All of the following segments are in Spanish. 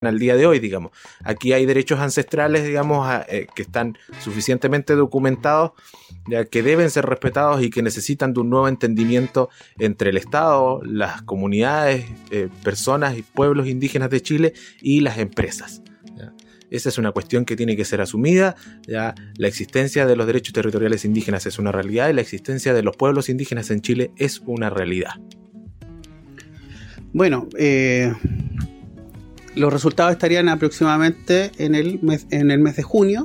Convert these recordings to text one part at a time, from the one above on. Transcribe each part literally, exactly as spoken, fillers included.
al día de hoy, digamos. Aquí hay derechos ancestrales, digamos, a, eh, que están suficientemente documentados, ya que deben ser respetados y que necesitan de un nuevo entendimiento entre el Estado, las comunidades, eh, personas y pueblos indígenas de Chile y las empresas. ¿Ya? Esa es una cuestión que tiene que ser asumida. Ya la existencia de los derechos territoriales indígenas es una realidad y la existencia de los pueblos indígenas en Chile es una realidad. Bueno, eh... los resultados estarían aproximadamente en el mes, en el mes de junio.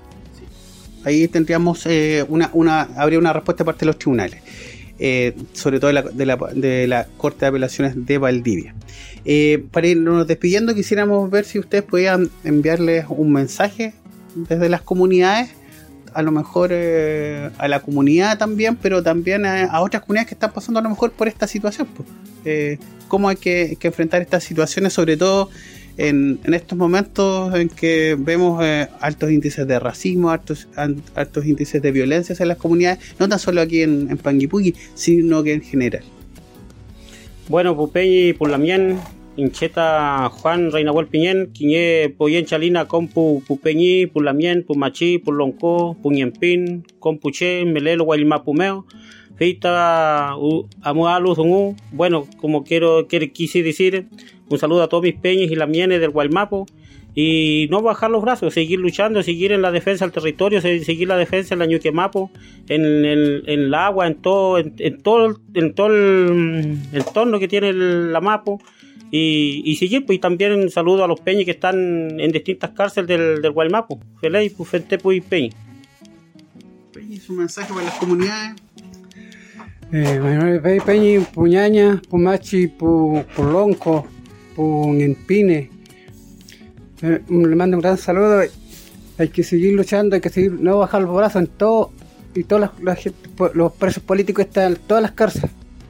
Ahí tendríamos eh, una, una, habría una respuesta de parte de los tribunales, eh, sobre todo de la, de, la, de la Corte de Apelaciones de Valdivia. Eh, para irnos despidiendo, quisiéramos ver si ustedes podían enviarles un mensaje desde las comunidades, a lo mejor eh, a la comunidad también, pero también a, a otras comunidades que están pasando a lo mejor por esta situación. Pues. Eh, cómo hay que, que enfrentar estas situaciones, sobre todo en, en estos momentos en que vemos eh, altos índices de racismo, altos, altos índices de violencia en las comunidades, no tan solo aquí en, en Panguipulli, sino que en general. Bueno, Pupeñi, Pulamien, Incheta, Juan, Reinahuel Piñén, Quiñé, Poyen Chalina, Compu, Pupeñi, Pulamien, Pumachi, Pulonco, Puñempín, Compuche, Melelo, Guaymapumeo, Feita, Amualu, Zungu. Bueno, como quiero, quiero quise decir, un saludo a todos mis peñas y lamienes del Guaymapo, y no bajar los brazos, seguir luchando, seguir en la defensa del territorio, seguir la defensa en la Ñuquemapo, en el, en el agua, en todo, en, en todo, en todo el entorno que tiene el, la Mapo, y, y seguir, pues, y también un saludo a los peñas que están en distintas cárceles del, del Guaymapo. Feliz, pues, Fentepo y Peña. Peña, su mensaje para las comunidades. Eh, Manuel Peñi, Puñaña, Pumachi, Pu, Pulonco, Puñempine. Eh, le mando un gran saludo. Hay que seguir luchando, hay que seguir, no bajar los brazos en todo, y todos los, los presos políticos están en todas las cárceles.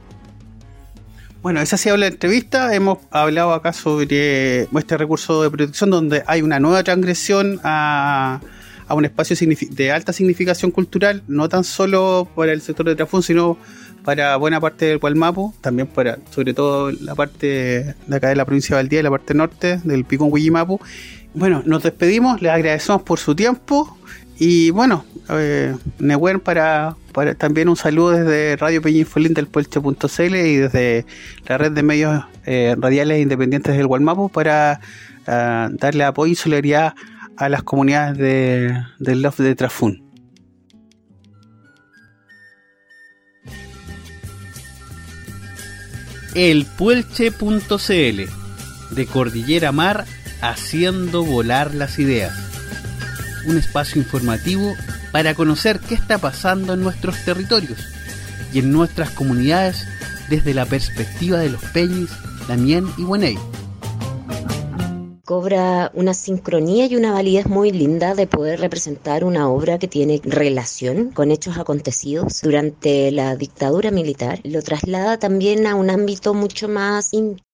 Bueno, esa sí habla de entrevista. Hemos hablado acá sobre este recurso de protección donde hay una nueva transgresión a, a un espacio de alta significación cultural, no tan solo para el sector de Trafún, sino para buena parte del Gualmapu, también para, sobre todo, la parte de acá de la provincia de Valdivia, la parte norte del Picón Huillimapu. Bueno, nos despedimos, les agradecemos por su tiempo y bueno, eh, Nehuen para, para también un saludo desde Radio Peñinfolín del Puelche punto c l y desde la red de medios eh, radiales independientes del Gualmapu para uh, darle apoyo y solidaridad a las comunidades de, del L O F de Trafún. El Puelche punto c l, de Cordillera a Mar, haciendo volar las ideas. Un espacio informativo para conocer qué está pasando en nuestros territorios y en nuestras comunidades desde la perspectiva de los Peñis, Lamien y Hueney. Cobra una sincronía y una validez muy linda de poder representar una obra que tiene relación con hechos acontecidos durante la dictadura militar. Lo traslada también a un ámbito mucho más